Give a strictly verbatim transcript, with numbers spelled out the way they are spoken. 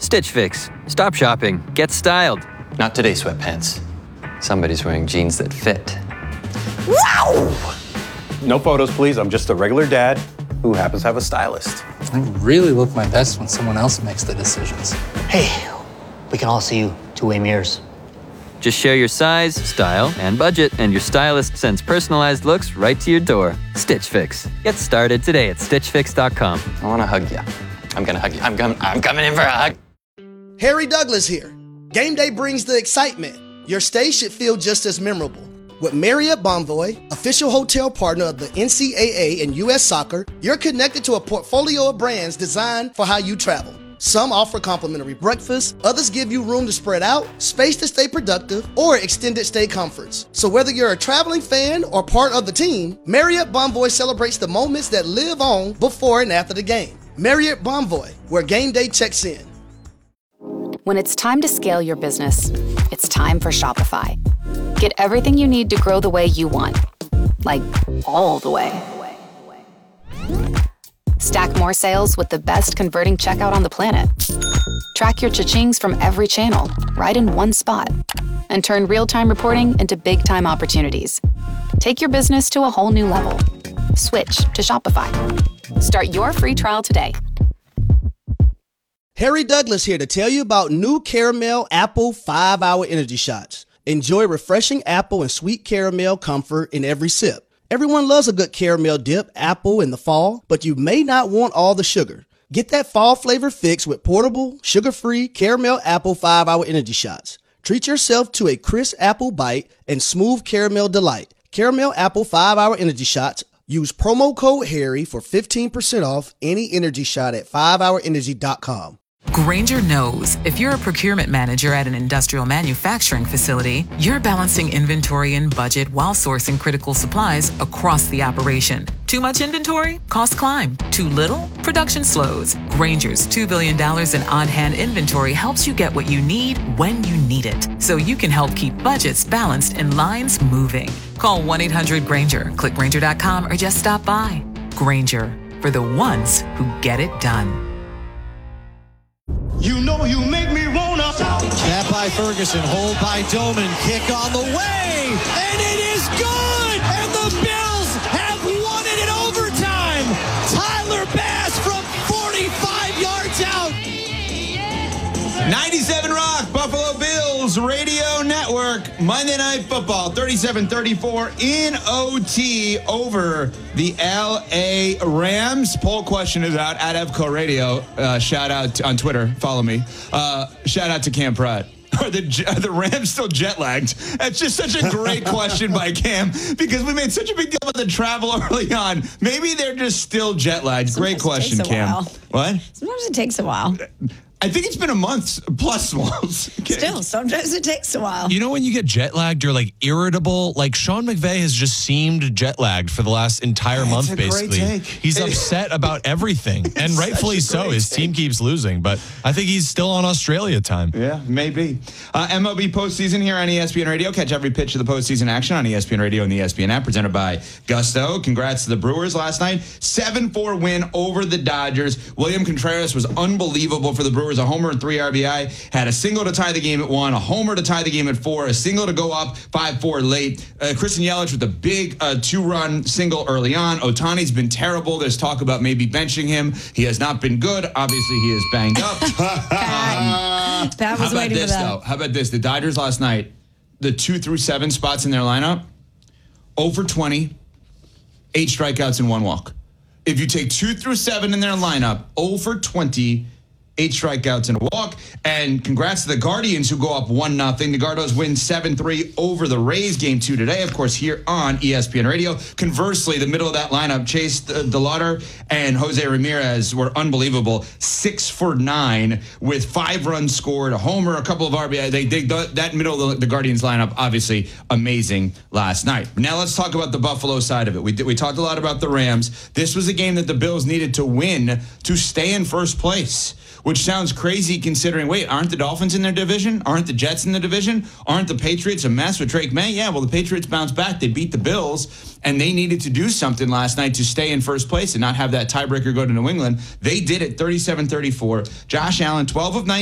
Stitch Fix. Stop shopping. Get styled. Not today, sweatpants. Somebody's wearing jeans that fit. Wow! No photos, please. I'm just a regular dad who happens to have a stylist. I really look my best when someone else makes the decisions. Hey, we can all see you two-way mirrors. Just share your size, style, and budget, and your stylist sends personalized looks right to your door. Stitch Fix. Get started today at stitch fix dot com. I want to hug you. I'm going to hug you. I'm coming, I'm coming in for a hug. Harry Douglas here. Game day brings the excitement. Your stay should feel just as memorable. With Marriott Bonvoy, official hotel partner of the N C double A and U S Soccer, you're connected to a portfolio of brands designed for how you travel. Some offer complimentary breakfast, others give you room to spread out, space to stay productive, or extended stay comforts. So whether you're a traveling fan or part of the team, Marriott Bonvoy celebrates the moments that live on before and after the game. Marriott Bonvoy, where game day checks in. When it's time to scale your business, it's time for Shopify. Get everything you need to grow the way you want. Like, all the way. Stack more sales with the best converting checkout on the planet. Track your cha-chings from every channel, right in one spot. And turn real-time reporting into big-time opportunities. Take your business to a whole new level. Switch to Shopify. Start your free trial today. Harry Douglas here to tell you about new Caramel Apple five hour Energy Shots. Enjoy refreshing apple and sweet caramel comfort in every sip. Everyone loves a good caramel dip apple in the fall, but you may not want all the sugar. Get that fall flavor fix with portable, sugar-free Caramel Apple five hour Energy Shots. Treat yourself to a crisp apple bite and smooth caramel delight. Caramel Apple five hour Energy Shots. Use promo code Harry for fifteen percent off any energy shot at five hour energy dot com. Grainger knows if you're a procurement manager at an industrial manufacturing facility, you're balancing inventory and budget while sourcing critical supplies across the operation. Too much inventory? Costs climb. Too little? Production slows. Grainger's two billion dollars in on-hand inventory helps you get what you need when you need it, so you can help keep budgets balanced and lines moving. Call one eight hundred Grainger, click Grainger dot com, or just stop by. Grainger, for the ones who get it done. You know you make me wanna. That by Ferguson, hold by Doman, kick on the way, and it is good! And the Bills have won it in overtime! Tyler Bass from forty-five yards out! ninety-seven Rock, Buffalo Bills Radio Network, Monday Night Football, thirty-seven thirty-four in O T over the L A Rams. Poll question is out at Evco Radio. Uh, shout out to, on Twitter. Follow me. Uh, shout out to Cam Pratt. Are the, are the Rams still jet lagged? That's just such a great question by Cam because we made such a big deal about the travel early on. Maybe they're just still jet lagged. Great question, Cam. While. What? Sometimes it takes a while. I think it's been a month plus. Still, sometimes it takes a while. You know, when you get jet lagged, you're like irritable. Like Sean McVay has just seemed jet lagged for the last entire That's month, a basically. Great take. He's upset about everything, and rightfully so. His team keeps losing, but I think he's still on Australia time. Yeah, maybe. Uh, M L B postseason here on E S P N Radio. Catch every pitch of the postseason action on E S P N Radio and the E S P N app, presented by Gusto. Congrats to the Brewers last night. seven four win over the Dodgers. William Contreras was unbelievable for the Brewers. A homer and three R B I. Had a single to tie the game at one, a homer to tie the game at four, a single to go up five four late. Uh, Christian Yelich with a big uh, two-run single early on. Ohtani's been terrible. There's talk about maybe benching him. He has not been good. Obviously, he is banged up. um, that was how about waiting this, for that. though? How about this? The Dodgers last night, the two through seven spots in their lineup, oh for twenty, eight strikeouts and one walk. If you take two through seven in their lineup, oh for twenty, eight strikeouts and a walk. And congrats to the Guardians, who go up one nothing. The Gardos win seven three over the Rays, game two today, of course, here on E S P N Radio. Conversely, the middle of that lineup, Chase DeLauder and Jose Ramirez were unbelievable. Six for nine with five runs scored, a homer, a couple of R B I. They, they that middle of the, the Guardians lineup, obviously amazing last night. Now let's talk about the Buffalo side of it. We, we talked a lot about the Rams. This was a game that the Bills needed to win to stay in first place, which sounds crazy considering, wait, aren't the Dolphins in their division? Aren't the Jets in the division? Aren't the Patriots a mess with Drake May? Yeah, well, the Patriots bounced back. They beat the Bills, and they needed to do something last night to stay in first place and not have that tiebreaker go to New England. They did it thirty-seven thirty-four. Josh Allen, twelve of nineteen.